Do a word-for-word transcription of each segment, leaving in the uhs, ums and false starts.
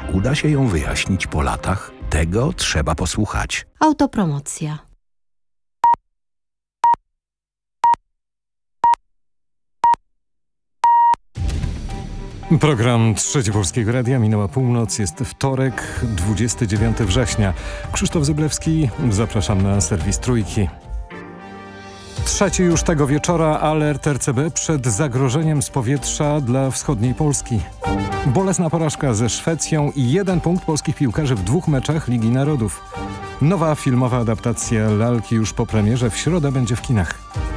uda się ją wyjaśnić po latach? Tego trzeba posłuchać. Autopromocja. Program Trzeci Polskiego Radia, minęła północ, jest wtorek, dwudziestego dziewiątego września. Krzysztof Zyblewski, zapraszam na serwis Trójki. Trzeci już tego wieczora alert R C B przed zagrożeniem z powietrza dla wschodniej Polski. Bolesna porażka ze Szwecją i jeden punkt polskich piłkarzy w dwóch meczach Ligi Narodów. Nowa filmowa adaptacja lalki już po premierze, w środę będzie w kinach.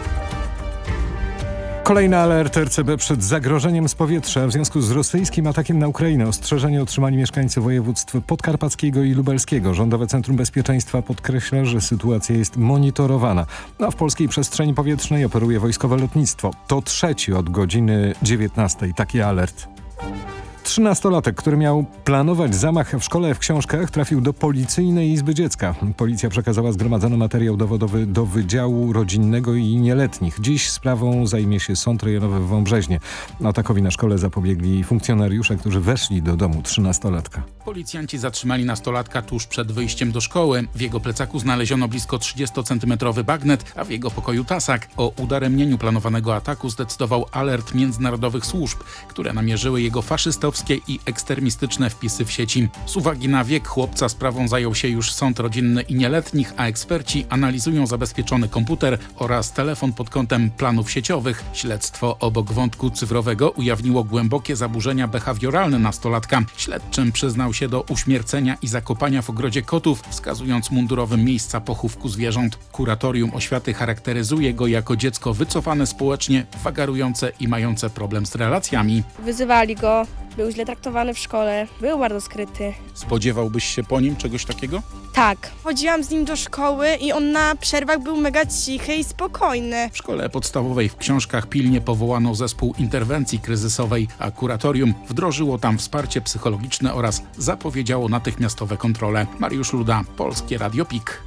Kolejny alert R C B przed zagrożeniem z powietrza w związku z rosyjskim atakiem na Ukrainę. Ostrzeżenie otrzymali mieszkańcy województw podkarpackiego i lubelskiego. Rządowe Centrum Bezpieczeństwa podkreśla, że sytuacja jest monitorowana. A w polskiej przestrzeni powietrznej operuje wojskowe lotnictwo. To trzeci od godziny dziewiętnastej taki alert. Trzynastolatek, który miał planować zamach w szkole w Książkach, trafił do Policyjnej Izby Dziecka. Policja przekazała zgromadzony materiał dowodowy do Wydziału Rodzinnego i Nieletnich. Dziś sprawą zajmie się Sąd Rejonowy w Wąbrzeźnie. Atakowi na szkole zapobiegli funkcjonariusze, którzy weszli do domu trzynastolatka. Policjanci zatrzymali nastolatka tuż przed wyjściem do szkoły. W jego plecaku znaleziono blisko trzydziestocentymetrowy bagnet, a w jego pokoju tasak. O udaremnieniu planowanego ataku zdecydował alert międzynarodowych służb, które namierzyły jego faszystowskie i ekstremistyczne wpisy w sieci. Z uwagi na wiek chłopca sprawą zajął się już Sąd Rodzinny i Nieletnich, a eksperci analizują zabezpieczony komputer oraz telefon pod kątem planów sieciowych. Śledztwo obok wątku cyfrowego ujawniło głębokie zaburzenia behawioralne nastolatka. Śledczym przyznał się do uśmiercenia i zakopania w ogrodzie kotów, wskazując mundurowym miejsca pochówku zwierząt. Kuratorium oświaty charakteryzuje go jako dziecko wycofane społecznie, wagarujące i mające problem z relacjami. Wyzywali go, był źle traktowany w szkole, był bardzo skryty. Spodziewałbyś się po nim czegoś takiego? Tak. Chodziłam z nim do szkoły i on na przerwach był mega cichy i spokojny. W szkole podstawowej w Książkach pilnie powołano zespół interwencji kryzysowej, a kuratorium wdrożyło tam wsparcie psychologiczne oraz zapowiedziało natychmiastowe kontrole. Mariusz Luda, Polskie Radio P I K.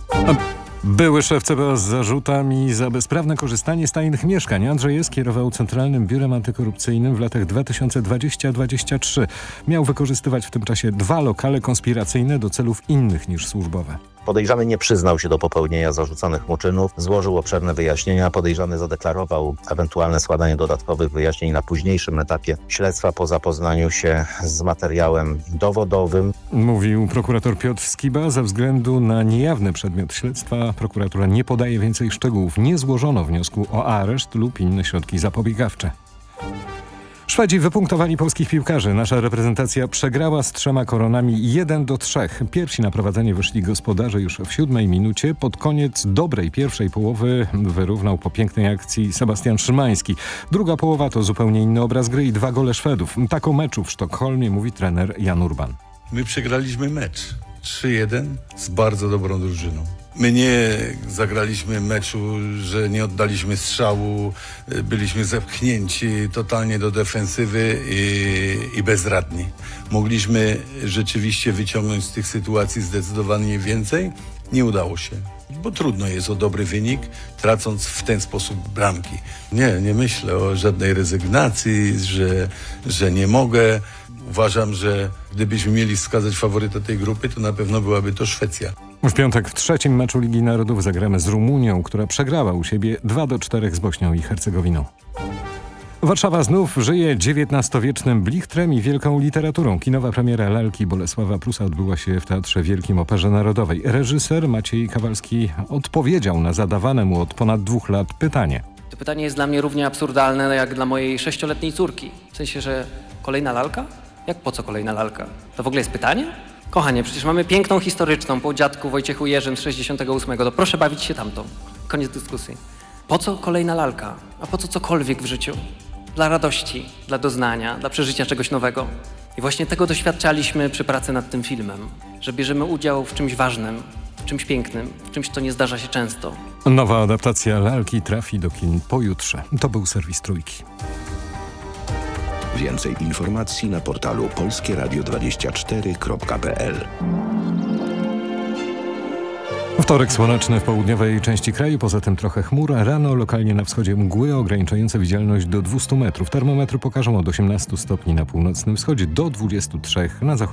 Były szef C B A z zarzutami za bezprawne korzystanie z tajnych mieszkań. Andrzej S. kierował Centralnym Biurem Antykorupcyjnym w latach dwa tysiące dwudziestym do dwudziestego trzeciego. Miał wykorzystywać w tym czasie dwa lokale konspiracyjne do celów innych niż służbowe. Podejrzany nie przyznał się do popełnienia zarzucanych mu czynów, złożył obszerne wyjaśnienia. Podejrzany zadeklarował ewentualne składanie dodatkowych wyjaśnień na późniejszym etapie śledztwa po zapoznaniu się z materiałem dowodowym. Mówił prokurator Piotr Skiba. Ze względu na niejawny przedmiot śledztwa prokuratura nie podaje więcej szczegółów. Nie złożono wniosku o areszt lub inne środki zapobiegawcze. Szwedzi wypunktowali polskich piłkarzy. Nasza reprezentacja przegrała z trzema koronami jeden do trzech. Pierwsi na prowadzenie wyszli gospodarze już w siódmej minucie. Pod koniec dobrej pierwszej połowy wyrównał po pięknej akcji Sebastian Szymański. Druga połowa to zupełnie inny obraz gry i dwa gole Szwedów. Tak o meczu w Sztokholmie mówi trener Jan Urban. My przegraliśmy mecz trzy jeden z bardzo dobrą drużyną. My nie zagraliśmy meczu, że nie oddaliśmy strzału, byliśmy zepchnięci totalnie do defensywy i, i bezradni. Mogliśmy rzeczywiście wyciągnąć z tych sytuacji zdecydowanie więcej. Nie udało się, bo trudno jest o dobry wynik, tracąc w ten sposób bramki. Nie, nie myślę o żadnej rezygnacji, że, że nie mogę. Uważam, że gdybyśmy mieli wskazać faworyta tej grupy, to na pewno byłaby to Szwecja. W piątek w trzecim meczu Ligi Narodów zagramy z Rumunią, która przegrała u siebie dwa do czterech z Bośnią i Hercegowiną. Warszawa znów żyje dziewiętnastowiecznym blichtrem i wielką literaturą. Kinowa premiera lalki Bolesława Prusa odbyła się w Teatrze Wielkim Operze Narodowej. Reżyser Maciej Kawalski odpowiedział na zadawane mu od ponad dwóch lat pytanie. To pytanie jest dla mnie równie absurdalne jak dla mojej sześcioletniej córki. W sensie, że kolejna lalka? Jak po co kolejna lalka? To w ogóle jest pytanie? Kochanie, przecież mamy piękną historyczną po dziadku Wojciechu Jerzym z sześćdziesiątego ósmego. To proszę bawić się tamtą. Koniec dyskusji. Po co kolejna lalka? A po co cokolwiek w życiu? Dla radości, dla doznania, dla przeżycia czegoś nowego. I właśnie tego doświadczaliśmy przy pracy nad tym filmem. Że bierzemy udział w czymś ważnym, w czymś pięknym, w czymś, co nie zdarza się często. Nowa adaptacja lalki trafi do kin pojutrze. To był serwis Trójki. Więcej informacji na portalu polskie radio dwadzieścia cztery kropka p l. Wtorek słoneczny w południowej części kraju, poza tym trochę chmur. Rano lokalnie na wschodzie mgły ograniczające widzialność do dwustu metrów. Termometry pokażą od osiemnastu stopni na północnym wschodzie do dwudziestu trzech na zachodzie.